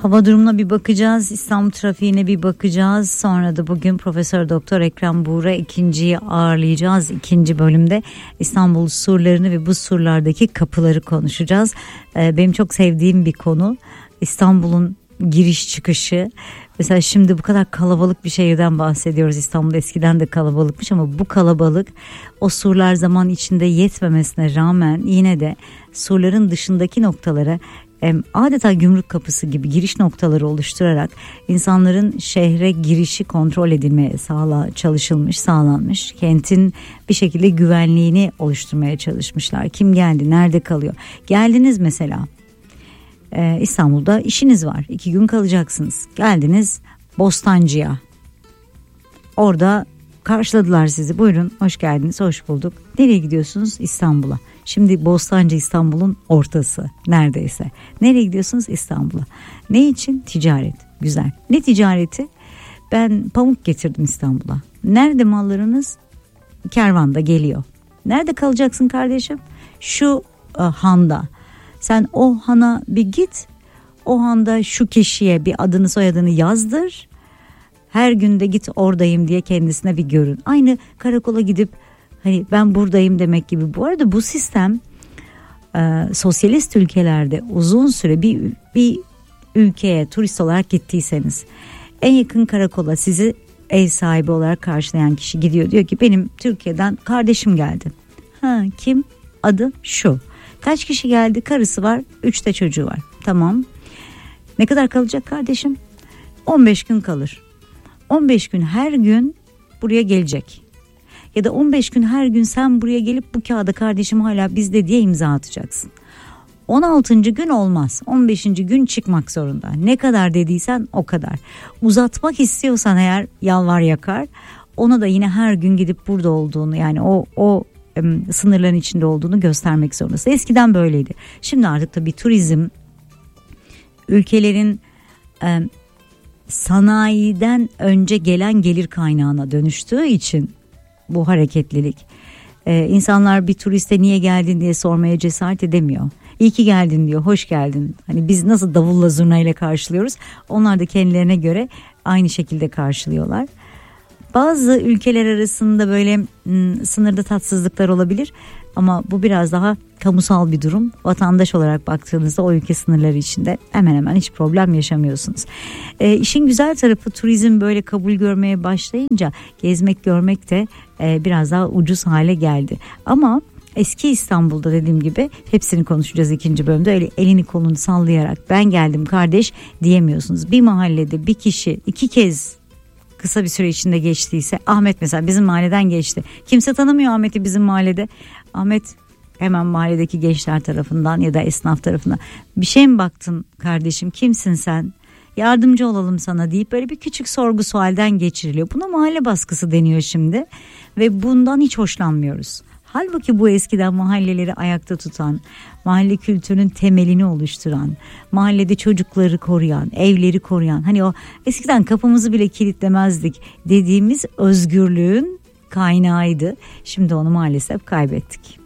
Hava durumuna bir bakacağız, İstanbul trafiğine bir bakacağız. Sonra da bugün Profesör Doktor Ekrem Buğra ikinciyi ağırlayacağız. İkinci bölümde İstanbul surlarını ve bu surlardaki kapıları konuşacağız. Benim çok sevdiğim bir konu İstanbul'un giriş çıkışı. Mesela şimdi bu kadar kalabalık bir şehirden bahsediyoruz. İstanbul eskiden de kalabalıkmış ama bu kalabalık o surlar zaman içinde yetmemesine rağmen yine de surların dışındaki noktalara adeta gümrük kapısı gibi giriş noktaları oluşturarak insanların şehre girişi kontrol edilmeye sağlanmış. Kentin bir şekilde güvenliğini oluşturmaya çalışmışlar. Kim geldi, nerede kalıyor? Geldiniz mesela. İstanbul'da işiniz var. 2 gün kalacaksınız. Geldiniz Bostancı'ya. Orada karşıladılar sizi. Buyurun, hoş geldiniz, hoş bulduk. Nereye gidiyorsunuz? İstanbul'a. Şimdi Bostancı İstanbul'un ortası neredeyse. Nereye gidiyorsunuz? İstanbul'a. Ne için? Ticaret. Güzel. Ne ticareti? Ben pamuk getirdim İstanbul'a. Nerede mallarınız? Kervanda geliyor. Nerede kalacaksın kardeşim? Şu handa. Sen o hana bir git. O handa şu kişiye bir adını soyadını yazdır. Her günde git oradayım diye kendisine bir görün. Aynı karakola gidip hani ben buradayım demek gibi. Bu arada bu sistem sosyalist ülkelerde uzun süre bir ülkeye turist olarak gittiyseniz en yakın karakola sizi ev sahibi olarak karşılayan kişi gidiyor. Diyor ki benim Türkiye'den kardeşim geldi. Kim? Adı şu. Kaç kişi geldi? Karısı var, 3 de çocuğu var. Tamam. Ne kadar kalacak kardeşim? 15 gün kalır. 15 gün her gün buraya gelecek. Ya da 15 gün her gün sen buraya gelip bu kağıda kardeşim hala bizde diye imza atacaksın. 16. gün olmaz. 15. gün çıkmak zorunda. Ne kadar dediysen o kadar. Uzatmak istiyorsan eğer yalvar yakar. Ona da yine her gün gidip burada olduğunu yani o sınırların içinde olduğunu göstermek zorundasın. Eskiden böyleydi. Şimdi artık tabii turizm ülkelerin sanayiden önce gelen gelir kaynağına dönüştüğü için bu hareketlilik. İnsanlar bir turiste niye geldin diye sormaya cesaret edemiyor. İyi ki geldin diyor, hoş geldin. Hani biz nasıl davulla zurnayla karşılıyoruz, onlar da kendilerine göre aynı şekilde karşılıyorlar. Bazı ülkeler arasında böyle sınırda tatsızlıklar olabilir ama bu biraz daha kamusal bir durum. Vatandaş olarak baktığınızda o ülke sınırları içinde hemen hemen hiç problem yaşamıyorsunuz. İşin güzel tarafı turizm böyle kabul görmeye başlayınca gezmek görmek de biraz daha ucuz hale geldi. Ama eski İstanbul'da dediğim gibi hepsini konuşacağız ikinci bölümde. Öyle elini kolunu sallayarak ben geldim kardeş diyemiyorsunuz. Bir mahallede bir kişi 2 kez kısa bir süre içinde geçtiyse, Ahmet mesela bizim mahalleden geçti. Kimse tanımıyor Ahmet'i bizim mahallede. Ahmet hemen mahalledeki gençler tarafından ya da esnaf tarafından bir şey mi baktın kardeşim, kimsin sen? Yardımcı olalım sana deyip böyle bir küçük sorgu sualden geçiriliyor. Buna mahalle baskısı deniyor şimdi ve bundan hiç hoşlanmıyoruz. Halbuki bu eskiden mahalleleri ayakta tutan, mahalle kültürünün temelini oluşturan, mahallede çocukları koruyan, evleri koruyan, hani o eskiden kapımızı bile kilitlemezdik dediğimiz özgürlüğün kaynağıydı. Şimdi onu maalesef kaybettik.